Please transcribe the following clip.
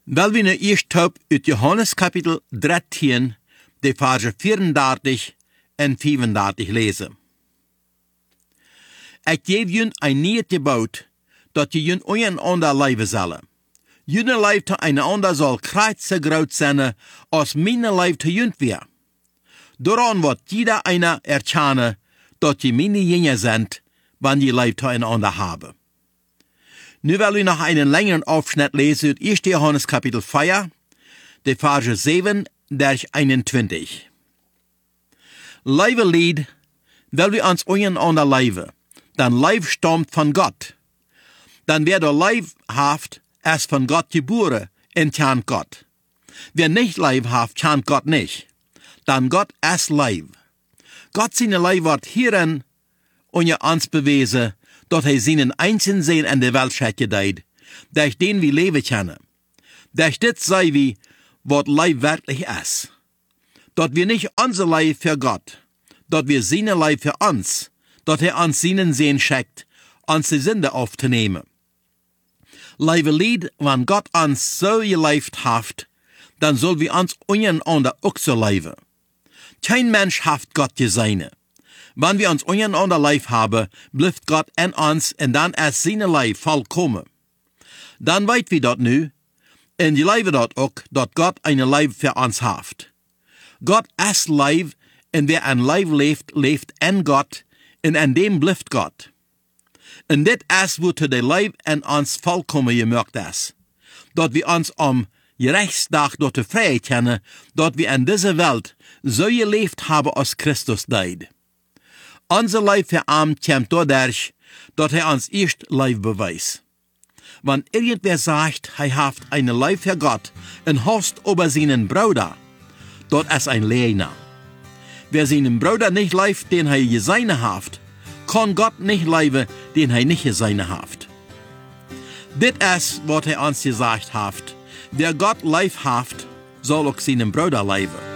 Wel we nu eerst op uit Johannes kapitel 13, de versen 34 en 35 lezen. Ik geef jullie een nieuw gebod, dat je jullie einander leven zullen. Jullie leven einander zal krijt zo groot zijn, als mijn leven te jullie weer. Daaraan wordt jeder einer erkennen, dat je mijn jingen zijn, wanneer je leven einander hebben. Nu will ich noch einen längeren Aufschnitt lesen uit 1. Johannes Kapitel 4, de Verse 7 durch 21. Lieve Lied, will wir uns einander leven, dann Leib stammt von Gott. Dann wer der Leib haft, ist von Gott geboren und kennt Gott. Wer nicht Leib haft, kennt Gott nicht. Dann Gott ist Leib. Gott seine Leib wird hierin und ihr uns beweisen, dat hij zijn einzigen Sinn in de Welt schenken deed, durch den wir leben können. Durch dit sei wie, wat Leib wirklich ist. Dat wir nicht unser Leib für Gott, dat wir seine Leib für uns, dat er uns seinen Sinn schenkt, uns die Sünde aufzunehmen. Liebe Lied, wenn Gott uns so gelebt haft, dann soll wir uns einander auch so leben. Kein Mensch haft Gott gesehen. Wenn wir uns einander lieb haben, bleibt Gott in uns und dann ist seine Leib vollkommen. Dann weit wir dort nu, und die Leibe dort auch, dass Gott eine Leib für uns haft. Gott ist Leib, und wer ein Leib lebt, lebt in Gott, und in dem bleibt Gott. Und dit ist, wozu der Leib in uns vollkommen gemerkt ist. Dass wir uns Gerechtstag dort die Freiheit kennen, dass wir in dieser Welt so gelebt haben, als Christus deed. Unser Leib für ihn kommt dadurch, dass er uns erst Leib beweist. Wenn irgendwer sagt, er hat eine Leib für Gott und hasst über seinen Bruder, dort ist ein Lehner. Wer seinen Bruder nicht leibt, den er gesehen hat, kann Gott nicht leiben, den er nicht gesehen hat. Dit ist, was er uns gesagt hat. Wer Gott leib hat, soll auch seinen Bruder leiben.